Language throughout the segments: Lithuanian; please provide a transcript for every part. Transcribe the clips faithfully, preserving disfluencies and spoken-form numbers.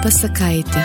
Pasakaitė.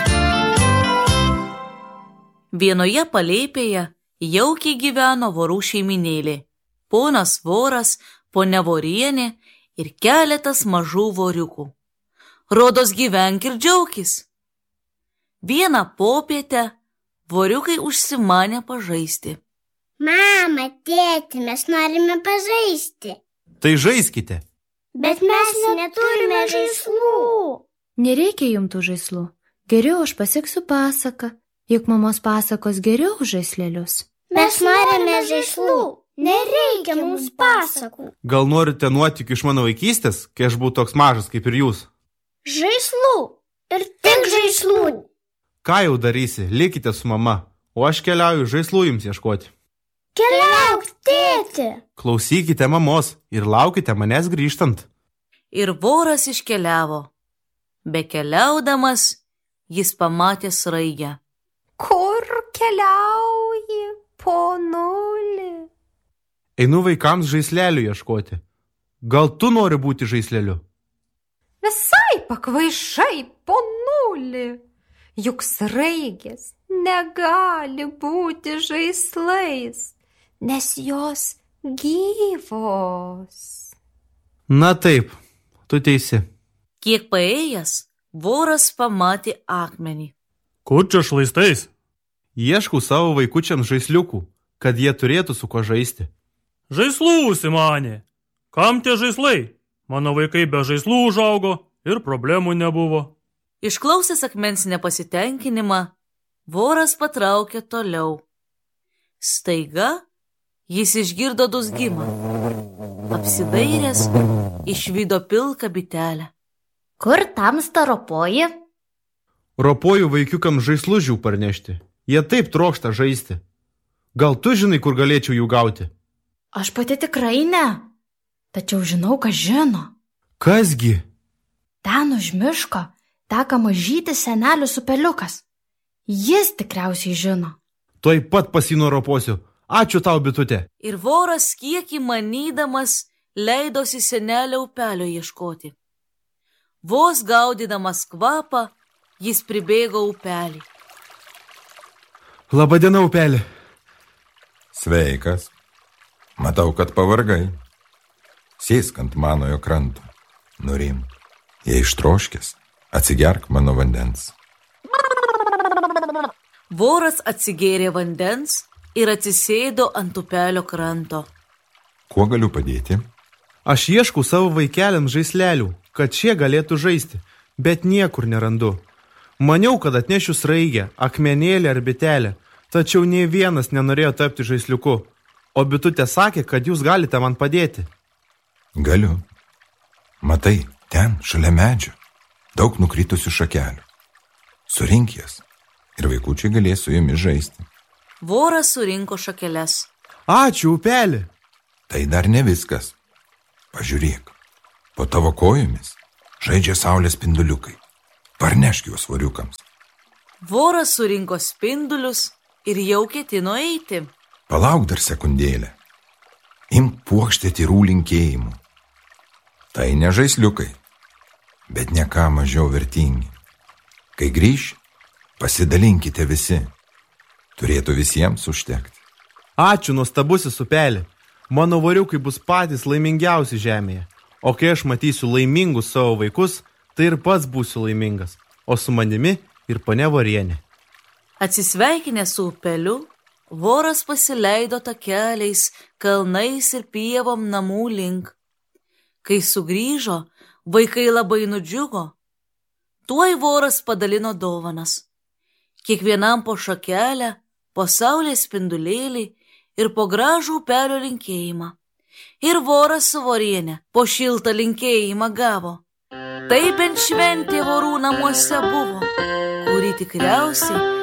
Vienoje palėpėje jaukiai gyveno vorų šeiminėlė, ponas voras, ponia vorienė ir keletas mažų voriukų. Rodos gyvenk ir džiaukis. Vieną popietę voriukai užsimanė pažaisti. Mama, tėti, mes norime pažaisti. Tai žaiskite. Bet mes neturime žaislų. Nereikia jums tų žaislų. Geriau aš pasieksiu pasaką, juk mamos pasakos geriau už žaislelius. Mes norime žaislų. Nereikia mums pasakų. Gal norite nuotykių iš mano vaikystės, kai aš buvau toks mažas kaip ir jūs? Žaislų. Ir tik žaislų. Ką jau darysi, likite su mama, o aš keliauju žaislų jums ieškoti. Keliauk, tėti. Klausykite mamos ir laukite manęs grįžtant. Ir voras iškeliavo. Bekeliaudamas, jis pamatė sraigę. Kur keliauji, ponuli? Einu vaikams žaislelių ieškoti. Gal tu nori būti žaisleliu? Visai pakvaišai, ponuli. Juk sraigės negali būti žaislais, nes jos gyvos. Na taip, tu teisi. Kiek paėjęs, voras pamatė akmenį. Kur čia šlaistais? Ieškau savo vaikučiams žaisliukų, kad jie turėtų su ko žaisti. Žaislų užsimanė. Kam tie žaislai? Mano vaikai be žaislų užaugo ir problemų nebuvo. Išklausęs akmens nepasitenkinimą, voras patraukė toliau. Staiga jis išgirdo dūzgimą. Apsidairęs, išvydo pilką bitelę. Kur tamsta ropoji? Ropoju vaikiukams žaislužių parnešti. Jie taip trokšta žaisti. Gal tu žinai, kur galėčiau jų gauti? Aš pati tikrai ne. Tačiau žinau, kas žino. Kasgi? Ten už miško teka mažytis senelių upeliukas. Jis tikriausiai žino. Tuoj pat pasinuroposiu. Ačiū tau, bitutė. Ir voras kiek įmanydamas leidosi senelio upelio ieškoti. Vos gaudydamas kvapą, jis pribėgo upelį. Labadiena, upelį. Sveikas. Matau, kad pavargai. Sėsk ant manojo kranto. Nurim. Jei ištroškęs, atsigerk mano vandens. Voras atsigėrė vandens ir atsisėdo ant upelio kranto. Kuo galiu padėti? Aš ieškau savo vaikeliams žaislelių, kad šie galėtų žaisti, bet niekur nerandu. Maniau, kad atnešiu sraigę, akmenėlį ar bitelę, tačiau nei vienas nenorėjo tapti žaisliuku, o bitutė sakė, kad jūs galite man padėti. Galiu. Matai, ten, šalia medžio, daug nukritusių šakelių. Surink jas ir vaikučiai galės su jomis žaisti. Voras surinko šakeles. Ačiū, upelį. Tai dar ne viskas. Pažiūrėk, po tavo kojomis žaidžia saulės spinduliukai. Parnešk juos voriukams. Voras surinko spindulius ir jau ketino eiti. Palauk dar sekundėlę. Imk puokštę tyrų linkėjimų. Tai ne žaisliukai, bet ne ką mažiau vertingi. Kai grįš, pasidalinkite visi. Turėtų visiems užtekti. Ačiū, nuostabusis upelį. Mano voriukai bus patys laimingiausi žemėje. O kai aš matysiu laimingus savo vaikus, tai ir pats būsiu laimingas. O su manimi ir ponia vorienė. Atsisveikinęs su upeliu, voras pasileido takeliais, kalnais ir pievom namų link. Kai sugrįžo, vaikai labai nudžiugo. Tuoj voras padalino dovanas. Kiekvienam po šakelę, po saulės spindulėlį ir po gražų upelio linkėjimą. Ir voras su vorienė po šiltą linkėjimą gavo. Tai bent šventė vorų namuose buvo, kuri tikriausiai